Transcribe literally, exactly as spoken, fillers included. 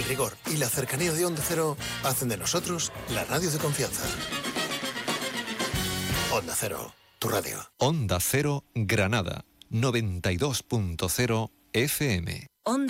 rigor y la cercanía de Onda Cero hacen de nosotros la radio de confianza. Onda Cero, tu radio. Onda Cero Granada, noventa y dos punto cero F M. Onda